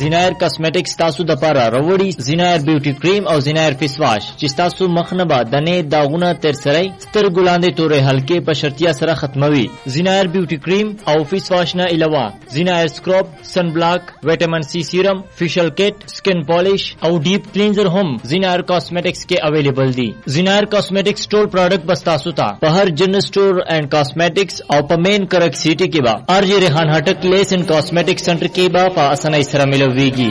زینایر کاسمیټکس تاسو د پاره راوړي زینایر بیوټي کریم او زینایر فیس واش چې تاسو مخ نه با دنه داغونه تر سره سترګو لاندې تورې حلقې په شرطیا سره ختموي. زینایر بیوټي کریم او فیس واش نه علاوه زینایر سکرب، سن بلاک، وټامین سی سیرم، فیشل کټ، سکن پالیش او ډیپ کلینزر هم زینایر کاسمیټکس کې اویلیبل دي. زینایر کاسمیټکس ټول پروډکټ بس تاسو ته په هر جنرل سٹور اینڈ کاسمیټکس او په مین کرک سیټي کې با ارجی ریحان هټک لیس اینڈ کاسمیټک سنټر کې با په اسانۍ سره ملويږي.